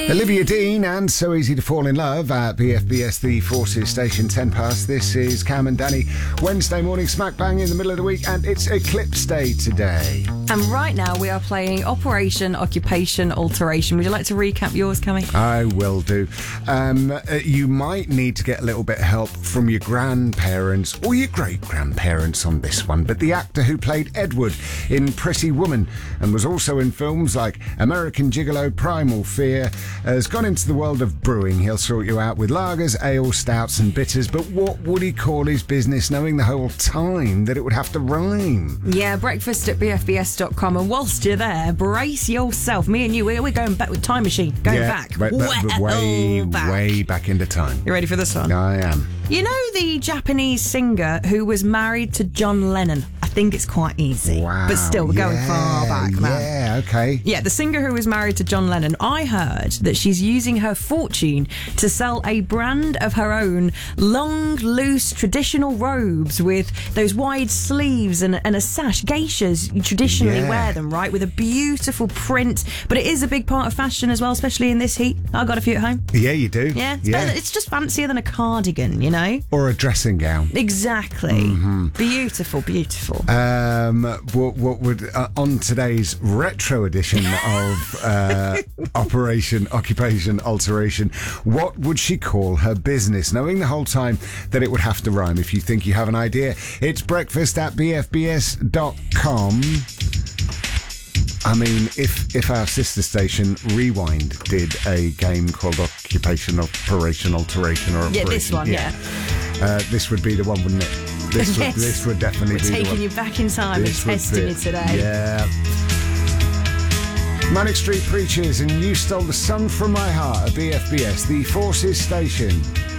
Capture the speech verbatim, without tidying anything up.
Olivia Dean and So Easy to Fall in Love at B F B S, the Forces Station, ten past. This is Cam and Danny. Wednesday morning, smack bang in the middle of the week, and it's Eclipse Day today. And right now we are playing Operation Occupation Alteration. Would you like to recap yours, Cammy? I will do. Um, uh, you might need to get a little bit of help from your grandparents or your great-grandparents on this one, but the actor who played Edward in Pretty Woman and was also in films like American Gigolo, Primal Fear, has gone into the world of brewing. He'll sort you out with lagers, ales, stouts and bitters, but what would he call his business, knowing the whole time that it would have to rhyme? Yeah, breakfast at b f b s dot com, and whilst you're there, brace yourself. Me and you, we're, we're going back with Time Machine, going yeah, back. Way, well way, back. way back into time. You ready for this one? I am. You know the Japanese singer who was married to John Lennon? I think it's quite easy. Wow. But still, we're going yeah, far back, man. Yeah, okay. Yeah, the singer who was married to John Lennon, I heard that she's using her fortune to sell a brand of her own long, loose, traditional robes with those wide sleeves and, and a sash. Geishas traditionally Yeah. wear them, right, with a beautiful print. But it is a big part of fashion as well, especially in this heat. I've got a few at home. Yeah, you do. Yeah, it's, yeah. better, it's just fancier than a cardigan, you know? Or a dressing gown. Exactly. Mm-hmm. Beautiful, beautiful. Um, what, what would uh, on today's retro edition of uh, Operation Occupation Alteration, what would she call her business? Knowing the whole time that it would have to rhyme. If you think you have an idea, it's breakfast at b f b s dot com. I mean, if if our sister station Rewind did a game called Occupation Operation Alteration or Yeah, Operation, this one, yeah. Uh, this would be the one, wouldn't it? This Yes. would this would definitely We're be the taking one. you back in time This and would testing be you it. today. Yeah. Manic Street Preachers and You Stole the Sun from My Heart at B F B S, the Forces Station.